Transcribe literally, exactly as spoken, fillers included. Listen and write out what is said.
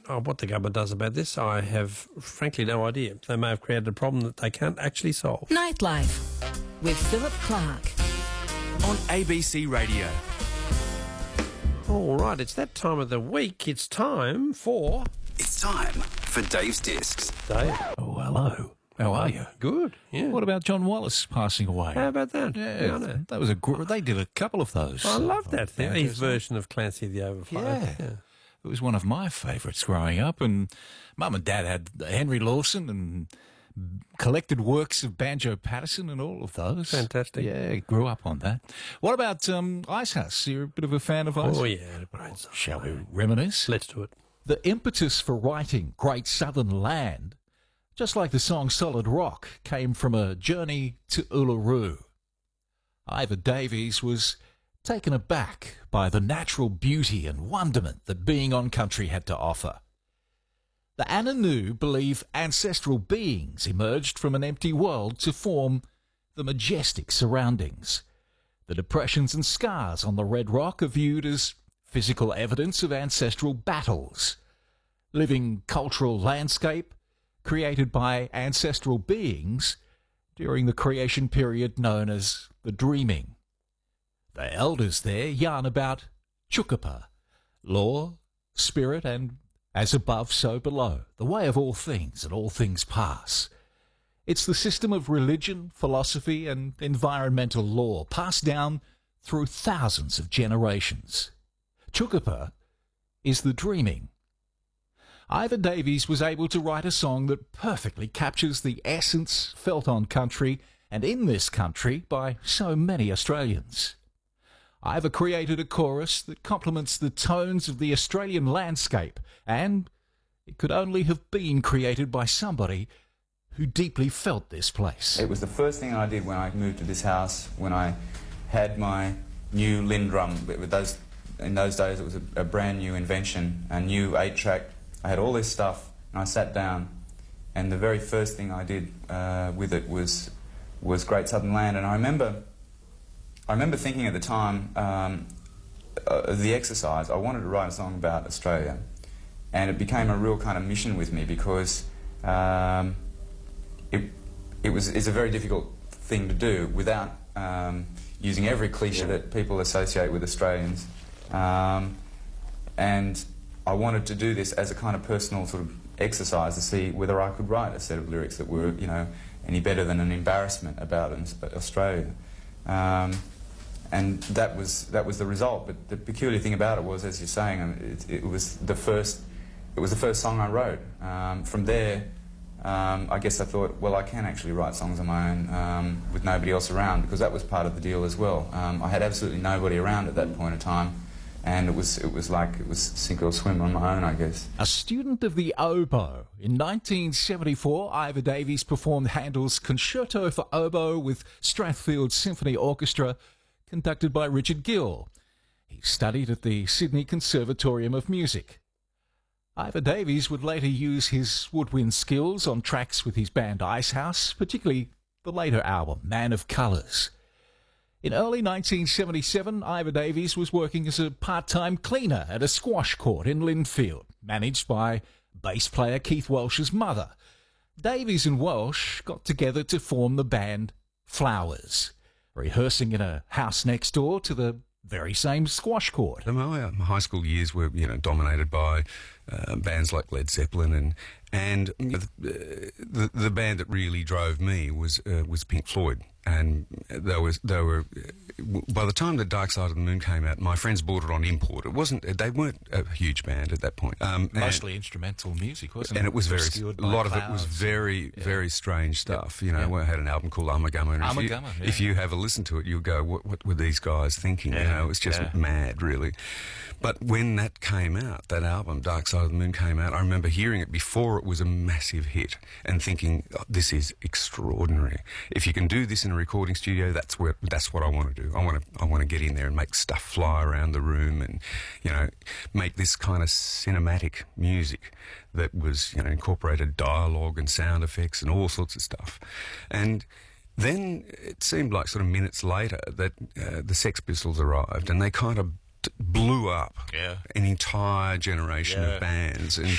oh, what the government does about this, I have frankly no idea. They may have created a problem that they can't actually solve. Nightlife with Philip Clark on A B C Radio. All right, it's that time of the week. It's time for... It's time for Dave's Discs. Dave. Oh, hello. How are you? Good, yeah. What about John Wallace passing away? How about that? Yeah, I know. that was a gr- they did a couple of those. I love that thing. banjos. His version of Clancy the Overflow. Yeah. yeah. It was one of my favourites growing up, and Mum and Dad had Henry Lawson and collected works of Banjo Patterson and all of those. Fantastic. Yeah, grew up on that. What about um, Icehouse? You're a bit of a fan of Icehouse? Oh, yeah. Great song. Shall we reminisce? Let's do it. The impetus for writing Great Southern Land, just like the song Solid Rock, came from a journey to Uluru. Ivor Davies was taken aback by the natural beauty and wonderment that being on country had to offer. The Ananu believe ancestral beings emerged from an empty world to form the majestic surroundings. The depressions and scars on the red rock are viewed as physical evidence of ancestral battles. Living cultural landscape created by ancestral beings during the creation period known as the Dreaming. The elders there yarn about Chukapa, law, spirit, and as above, so below, the way of all things and all things pass. It's the system of religion, philosophy, and environmental law passed down through thousands of generations. Chukapa is the Dreaming. Ivor Davies was able to write a song that perfectly captures the essence felt on country and in this country by so many Australians. Ivor created a chorus that complements the tones of the Australian landscape, and it could only have been created by somebody who deeply felt this place. It was the first thing I did when I moved to this house, when I had my new Lindrum. With those, in those days it was a, a brand new invention, a new eight-track. I had all this stuff, and I sat down, and the very first thing I did uh, with it was was Great Southern Land. And I remember, I remember thinking at the time um, uh, the exercise. I wanted to write a song about Australia, and it became a real kind of mission with me because um, it it was it's a very difficult thing to do without um, using every cliche that people associate with Australians, um, and I wanted to do this as a kind of personal sort of exercise to see whether I could write a set of lyrics that were, you know, any better than an embarrassment about Australia. Um, and that was that was the result. But the peculiar thing about it was, as you're saying, it, it was the first it was the first song I wrote. Um, from there, um, I guess I thought, well, I can actually write songs on my own um, with nobody else around, because that was part of the deal as well. Um, I had absolutely nobody around at that point in time. And it was it was like it was sink or swim on my own, I guess. A student of the oboe. In nineteen seventy-four, Ivor Davies performed Handel's Concerto for Oboe with Strathfield Symphony Orchestra, conducted by Richard Gill. He studied at the Sydney Conservatorium of Music. Ivor Davies would later use his woodwind skills on tracks with his band Icehouse, particularly the later album, Man of Colours. In early nineteen seventy-seven, Ivor Davies was working as a part-time cleaner at a squash court in Lindfield, managed by bass player Keith Welsh's mother. Davies and Welsh got together to form the band Flowers, rehearsing in a house next door to the very same squash court. My, my high school years were, you know, dominated by uh, bands like Led Zeppelin, and and the, the the band that really drove me was uh, was Pink Floyd. And they were, they were, by the time the Dark Side of the Moon came out, my friends bought it on import. It wasn't, they weren't a huge band at that point. Um, Mostly and, instrumental music, wasn't it? And it was very, a lot clouds. of it was very, yeah. very strange stuff. Yep. You know, yep. we had an album called Ummagumma. And Ummagumma, if, you, yeah. if you have a listen to it, you'll go, what, what were these guys thinking? Yeah. You know, it was just yeah. mad, really. But when that came out, that album, Dark Side of the Moon, came out, I remember hearing it before it was a massive hit and thinking, oh, this is extraordinary. If you can do this in a recording studio, that's where that's what I want to do. I want to I want to get in there and make stuff fly around the room, and, you know, make this kind of cinematic music that was, you know, incorporated dialogue and sound effects and all sorts of stuff. And then it seemed like sort of minutes later that uh, the Sex Pistols arrived, and they kind of blew up yeah. an entire generation yeah. of bands. And